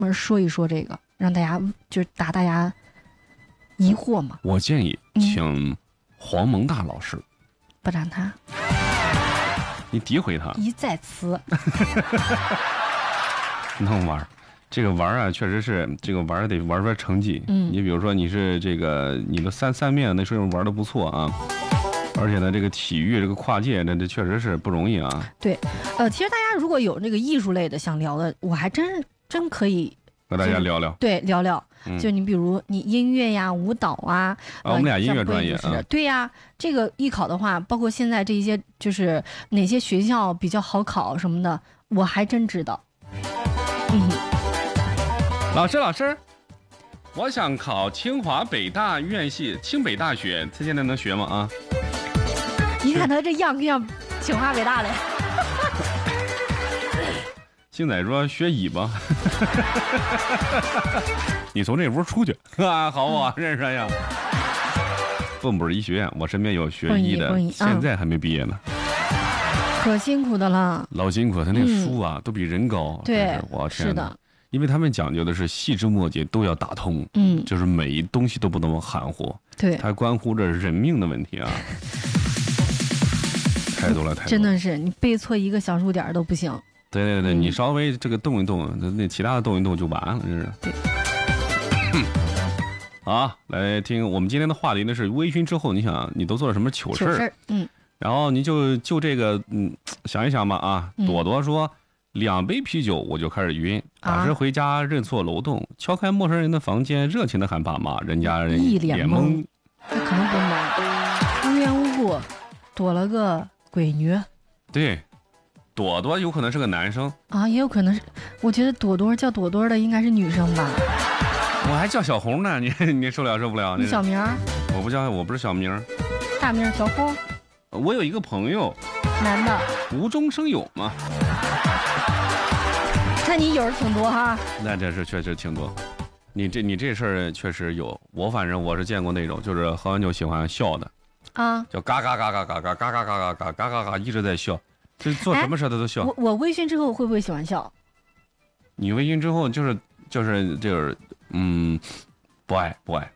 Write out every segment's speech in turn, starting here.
门说一说这个，让大家就是答大家疑惑嘛。 我建议请黄蒙大老师， 不让他， 你诋毁他， 一再词， 能玩。这个玩啊，确实是这个玩得玩出成绩。你比如说你是这个你的三面，那时候玩得不错啊。而且呢，这个体育这个跨界，这确实是不容易啊。 对，其实大家如果有这个艺术类的想聊的，我还真可以和大家聊聊。 对，聊聊。就你比如你音乐呀、舞蹈啊， 我们俩音乐专业啊。 对呀，这个艺考的话，包括现在这些就是哪些学校比较好考什么的，我还真知道。 老师，我想考清华北大院系清北大学，他现在能学吗？啊？ 你看他这样不像清华北大的。 星仔说学乙吧。你从这屋出去啊，好不好？认识呀？凤补医学院，我身边有学医的，现在还没毕业呢。 可辛苦的了， 老辛苦，他那书啊都比人高。 对， 我天， 是的。 因为他们讲究的是细枝末节都要打通，就是每一东西都不能含糊， 对， 它关乎着人命的问题啊，太多了， 真的是你背错一个小数点都不行。 对，你稍微这个动一动，那其他的动一动就完了，真是。 对。 好，来听我们今天的话题呢是微醺之后，你想你都做了什么糗事儿？然后你就这个想一想吧啊。朵朵说。2杯啤酒我就开始晕，打车回家认错楼栋，敲开陌生人的房间，热情的喊爸妈，人家人一脸懵。他可能不懵，无缘无故躲了个闺女。 对，朵朵有可能是个男生啊，也有可能是。我觉得朵朵叫朵朵的应该是女生吧。 我还叫小红呢，你受不了？ 你小名？ 我不叫，我不是小名。 大名小红。 我有一个朋友， 男的， 无中生有嘛。 看你友挺多哈。 那这是确实挺多。你这事儿确实有，反正我是见过那种，就是喝完酒喜欢笑的啊，就嘎嘎嘎嘎嘎嘎嘎嘎嘎嘎嘎嘎嘎一直在笑，就做什么事他都笑。 我微醺之后会不会喜欢笑？ 你微醺之后就是不爱。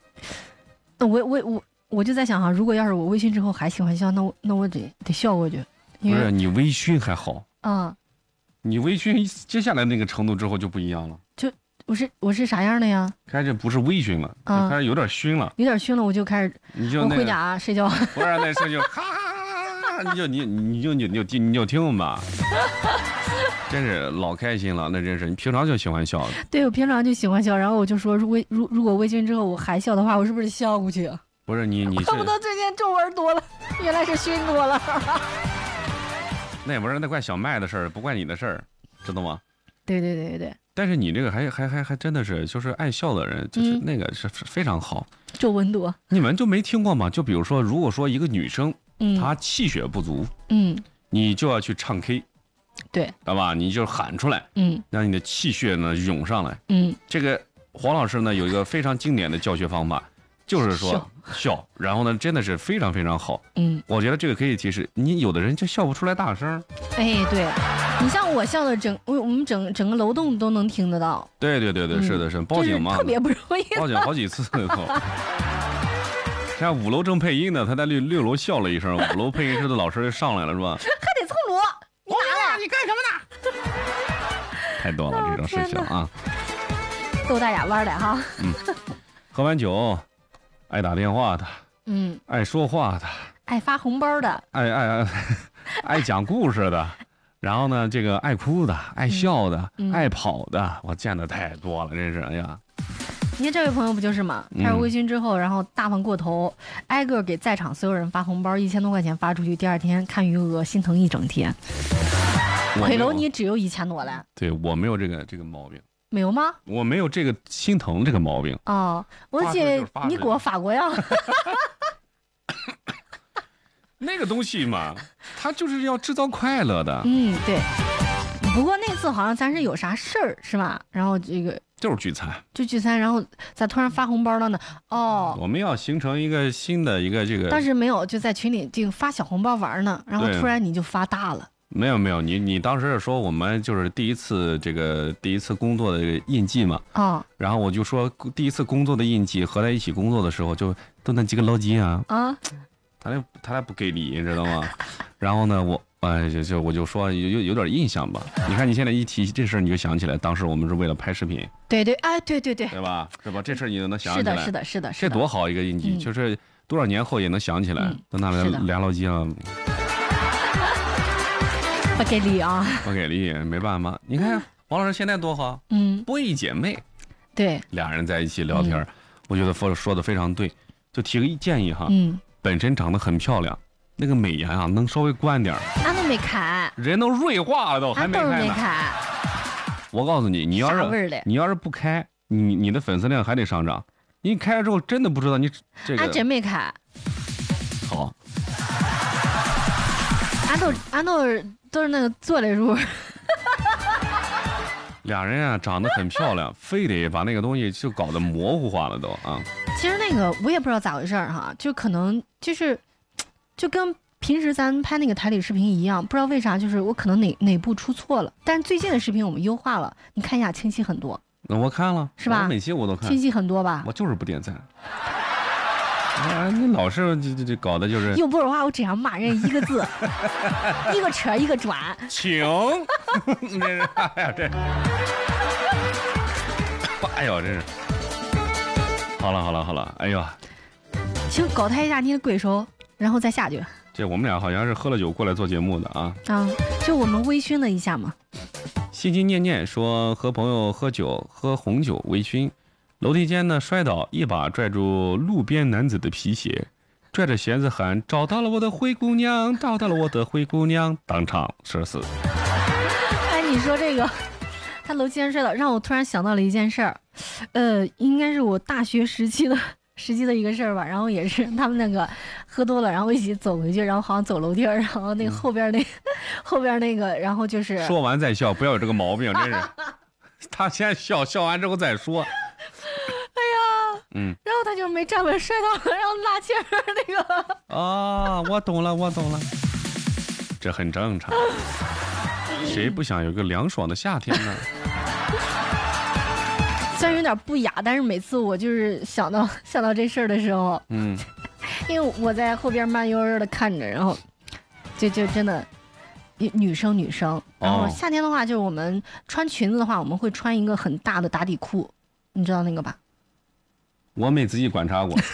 我就在想哈，如果要是我微醺之后还喜欢笑，那我得笑过去。 不是你微醺还好啊。 你微醺接下来那个程度之后就不一样了， 就我是啥样的呀？ 开始不是微醺了，开始有点熏了， 我就开始我回家睡觉， 不是那事就哈哈哈，你就听吧，真是老开心了，那真是你平常就喜欢笑的。 对，我平常就喜欢笑，然后我就说，如果微醺之后我还笑的话，我是不是笑过去？ 不是你怪不得最近皱纹多了，原来是熏多了。 那也不是，那怪小麦的事儿，不怪你的事儿，知道吗？ 对。 但是你这个还真的是，就是爱笑的人，就是那个是非常好。 皱纹多， 你们就没听过吗？就比如说，如果说一个女生，她气血不足，你就要去唱 K， 对， 知道吧？你就喊出来，让你的气血呢涌上来，这个黄老师呢有一个非常经典的教学方法。就是说笑，然后呢，真的是非常非常好。我觉得这个可以提示你，有的人就笑不出来大声。 哎，对，你像我笑的我们整个楼栋都能听得到。 对，是的，是报警嘛， 特别不容易， 报警好几次以后。像5楼正配音呢，他在6楼笑了一声，5楼配音室的老师上来了，是吧？ 还得蹭锣，你哪来？ 你干什么呢？太多了这种事情啊， 逗大家玩的哈。 喝完酒。爱打电话的，爱说话的， 爱发红包的， 爱讲故事的，然后呢，这个爱哭的，爱笑的，爱跑的，我见的太多了，真是哎呀！ 你看这位朋友不就是吗？他是微醺之后，然后大方过头，挨个给在场所有人发红包，1000多块钱发出去，第2天看余额心疼一整天。回头你只有1000多了。 对，我没有这个毛病。 没有吗？ 我没有这个心疼这个毛病哦，我姐你给我发过呀。 那个东西嘛，它就是要制造快乐的。 对。不过那次好像咱是有啥事儿是吧？然后这个就是聚餐， 然后咋突然发红包了呢？哦， 我们要形成一个新的一个这个， 当时没有，就在群里就发小红包玩呢，然后突然你就发大了。 没有，你当时是说我们就是第一次工作的印记嘛。 哦。 然后我就说第一次工作的印记合在一起工作的时候，就都那几个老金啊。 啊。 他俩不给力，你知道吗？然后呢，我就说有点印象吧。你看你现在一提这事儿，你就想起来，当时我们是为了拍视频。 对，哎，对，对吧？是吧？这事儿你都能想起来。 是的。 这多好一个印记，就是多少年后也能想起来。都那俩老金啊。 不给力啊！ 不给力，没办法。你看王老师现在多好，波义姐妹， 对， 俩人在一起聊天，我觉得说的非常对。就提个建议哈，本身长得很漂亮，那个美颜啊能稍微关点。 俺都没看， 人都锐化了都，还没看。 我告诉你，你要是不开，你的粉丝量还得上涨。你开了之后，真的不知道你这个。 俺真没看。 好。 俺都是那个做的入。 俩人啊长得很漂亮，非得把那个东西就搞得模糊化了都啊。 其实那个我也不知道咋回事哈，就可能就跟平时咱拍那个台里视频一样，不知道为啥就是我可能哪部出错了，但是最近的视频我们优化了，你看一下清晰很多。 那我看了， 是吧？ 每期我都看， 清晰很多吧？ 我就是不点赞。你老是这搞的就是用普通话我这样骂人一个字，一个车一个转， 请。哎呀这，哎呦真是。好了，哎呦， 请高抬一下你的贵手，然后再下去。 这我们俩好像是喝了酒过来做节目的啊。 就我们微醺了一下嘛。 心心念念说和朋友喝酒，喝红酒微醺。楼梯间呢摔倒，一把拽住路边男子的皮鞋，拽着弦子喊：“找到了我的灰姑娘，找到了我的灰姑娘！”当场射死。 哎，你说这个，他楼梯间摔倒，让我突然想到了一件事儿，应该是我大学时期的一个事儿吧。然后也是他们那个喝多了，然后一起走回去，然后好像走楼梯，然后那个后边那个，然后就是说完再笑，不要有这个毛病，真是。他先笑完之后再说。 哎呀，然后他就没站稳摔倒了，然后拉前面那个。 啊，我懂了，这很正常。谁不想有个凉爽的夏天呢？ 虽然有点不雅，但是每次我就是想到这事儿的时候，因为我在后边慢悠悠的看着，然后就真的女生，然后夏天的话，就是我们穿裙子的话，我们会穿一个很大的打底裤，你知道那个吧？ 我没仔细观察过。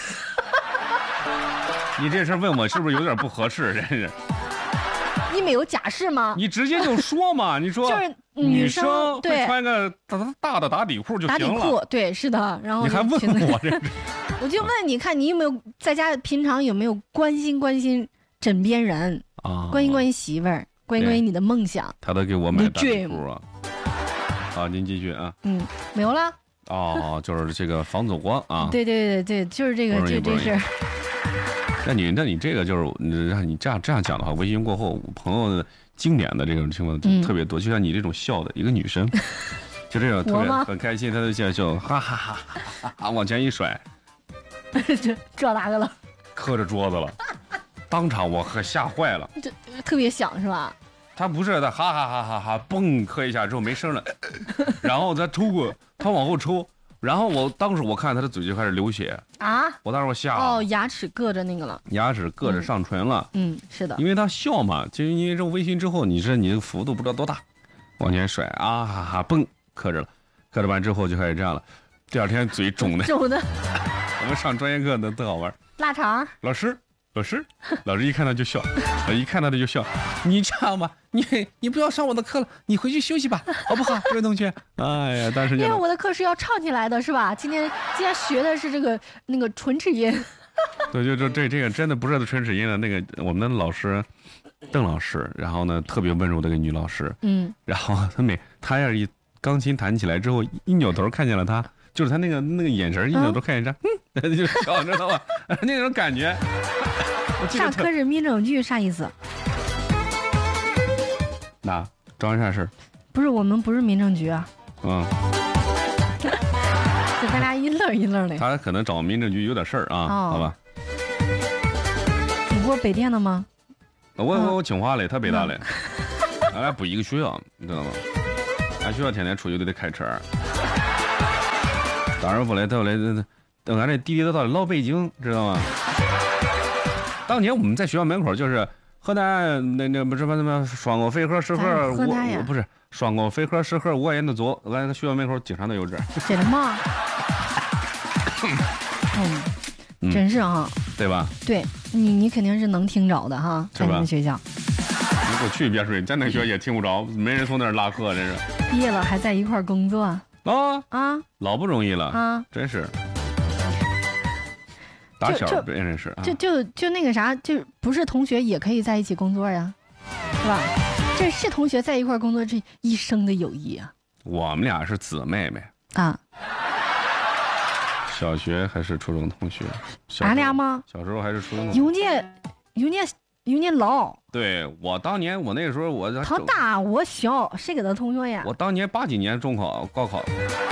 你这事问我是不是有点不合适？真是。 你没有假释吗？ 你直接就说嘛，你说就是女生会穿个大的打底裤就行了。打底裤， 对，是的。然后你还问我这？ 我就问你看，你有没有在家平常有没有关心枕边人啊？关心媳妇儿，关心你的梦想。 他都给我买打底裤啊。好，您继续啊。 没有了。 哦，就是这个防走光啊。 对，就是这个这事。 那你这个就是让你这样讲的话，微醺过后，朋友的经典的这种情况特别多，就像你这种笑的一个女生，就这种特别很开心，她就笑，哈哈哈，往前一甩， 这哪个了？ 磕着桌子了，当场我可吓坏了， 这特别响是吧？ 他不是他哈哈哈哈哈嘣磕一下之后没声了，然后他往后抽。然后当时我看他的嘴就开始流血啊！我当时我吓了。 哦，牙齿硌着那个了。 牙齿硌着上唇了。 是的。 因为他笑嘛，就因为这种微醺之后，你的幅度不知道多大，往前甩啊哈哈嘣磕着了，磕着完之后就开始这样了。第二天嘴肿的。我们上专业课特好玩。 腊肠。 老师一看他就笑，你这样吧，你不要上我的课了，你回去休息吧，好不好，这位同学？哎呀，当时因为我的课是要唱起来的，是吧？今天学的是那个唇齿音。 对，就这个真的不是唇齿音的那个我们的老师邓老师，然后呢特别温柔的一个女老师，然后她要是一钢琴弹起来之后，一扭头看见了她。就是他那个眼神一扭头看见他，就笑，知道吧？那种感觉。 上课是民政局啥意思？ 那找人啥事？ 不是，我们不是民政局啊。就咱俩一愣的。 他可能找民政局有点事儿啊，好吧？ 你不是北电的吗？ 我清华嘞，他北大嘞。 俺俩不一个学校，你知道吗？俺学校天天出去都得开车。当然不来，等俺这弟弟都到老北京，知道吗？当年我们在学校门口就是河南那不是什么双沟飞鹤10盒，不是双沟飞鹤10盒5块钱的走，俺学校门口经常都有这。 真的吗？真是哈， 对吧？ 对你肯定是能听着的哈，在你们学校。 你给我去别睡，在那学校也听不着，没人从那儿拉客，这是。 毕业了还在一块儿工作老不容易了啊， 真是。打小别认识啊， 就那个啥，就不是同学也可以在一起工作呀，是吧？这是同学在一块工作，这一生的友谊啊。 我们俩是姊妹啊。 小学还是初中同学？ 俺俩吗？ 小时候还是初中同学。有年老。 对，我当年我那个时候他大我小，谁跟他同学呀？ 我当年80几年中考高考，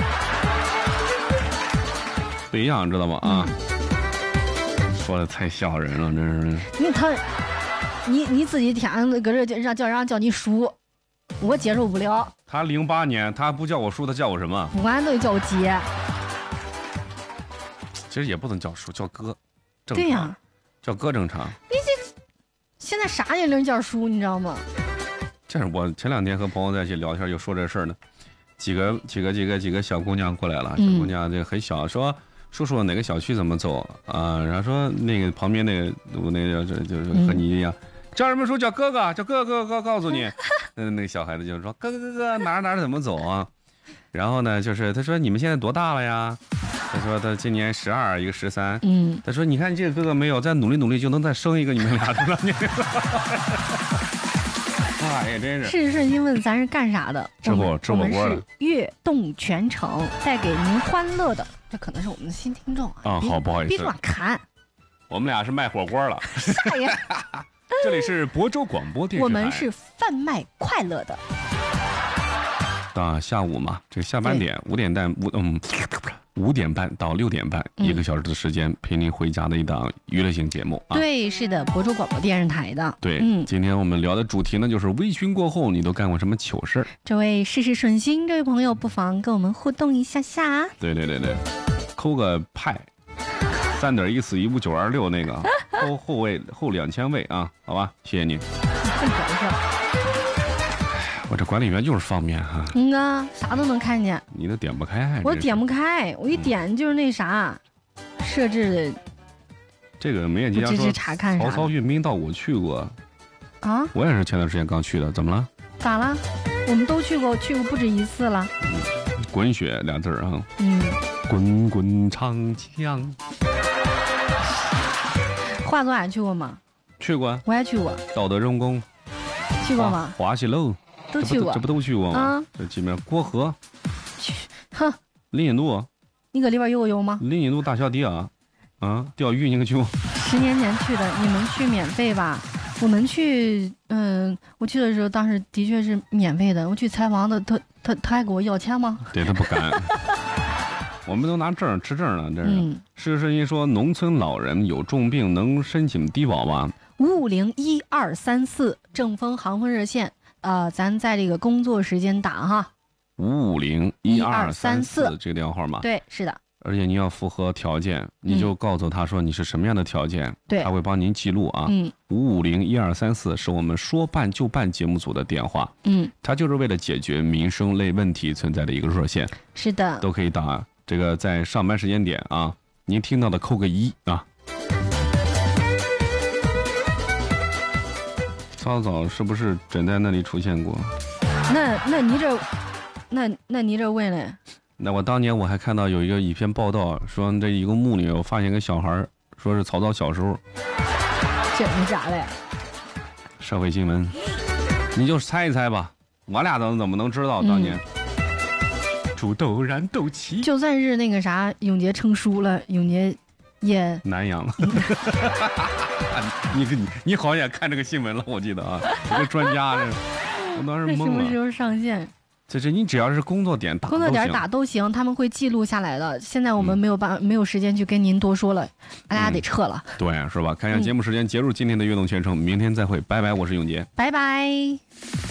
不一样，知道吗？啊，说的太吓人了，真是。 你自己天搁这让叫你叔，我接受不了。 他08年，他不叫我叔，他叫我什么？ 不管都叫我姐。 其实也不能叫叔，叫哥，正常。 对呀， 叫哥正常。 你这现在啥年龄叫叔，你知道吗？ 这是我前2天和朋友在一起聊天，就说这事儿呢。几个小姑娘过来了，小姑娘就很小，说叔叔哪个小区怎么走啊？然后说那个旁边那个我那个就是和你一样，叫什么叔？叫哥哥，叫哥哥告诉你。那个小孩子就说哥哪怎么走啊？然后呢，就是他说你们现在多大了呀？他说他今年12，一个13。他说你看这个哥哥没有，再努力就能再生一个你们俩的。哎呀，真是。事顺心问咱是干啥的？ 吃火锅的。我们是悦动全程，带给您欢乐的。这可能是我们的新听众啊。 好，不好意思。 别乱看。 我们俩是卖火锅了。 啥呀？ 这里是亳州广播电视台。 我们是贩卖快乐的。 到下午嘛，这个下班点5点半到6点半，1个小时的时间陪您回家的一档娱乐性节目啊。 对，是的，亳州广播电视台的。 对，今天我们聊的主题呢，就是微醺过后你都干过什么糗事？ 这位事事顺心这位朋友，不妨跟我们互动一下下。 对，扣个派3.1415926那个后2000位啊，好吧，谢谢您。我这管理员就是方便哈。 啥都能看见。 你都点不开。 我点不开，我一点就是那啥，设置的。 这个梅艳吉说查看啥？ 曹操运兵到我去过。 啊？ 我也是前段时间刚去的，怎么了？ 咋了？我们都去过不止一次了。 滚雪俩字啊。滚滚长江。 化作俺去过吗？ 去过。 我也去过。 道德荣宫。 去过吗？ 华西楼。 都去过， 这不都去过吗？这基本上过河，林荫路， 你搁里边游过泳吗？ 林荫路大小堤钓鱼你可去过 ？10年前去的，你们去免费吧？我们去，我去的时候当时的确是免费的。我去采访的，他还给我要钱吗？ 对，他不敢。我们都拿证持证了，这是。事实您说，农村老人有重病能申请低保吗 ？5501234正风航空热线。咱在这个工作时间打哈 ，5501234这个电话号码。 对，是的。 而且你要符合条件，你就告诉他说你是什么样的条件， 对， 他会帮您记录啊。5501234是我们说办就办节目组的电话。它就是为了解决民生类问题存在的一个热线。 是的， 都可以打。这个在上班时间点啊，您听到的扣个1啊。曹操是不是真在那里出现过？ 那你这问嘞？ 那我当年我还看到有一篇报道，说这一个墓里我发现个小孩，说是曹操小时候。 真的假的？ 社会新闻，你就猜一猜吧。我俩怎么能知道当年？煮豆燃豆萁。 就算是那个啥，永杰成书了，永杰也南阳。你好像也看这个新闻了，我记得啊，一个专家这，我当时懵了。 什么时候上线？ 这你只要是工作点打都行，他们会记录下来的。现在我们没有时间去跟您多说了，俺俩得撤了。 对，是吧？看一下节目时间，结束今天的悦动全程，明天再会，拜拜，我是永杰， 拜拜。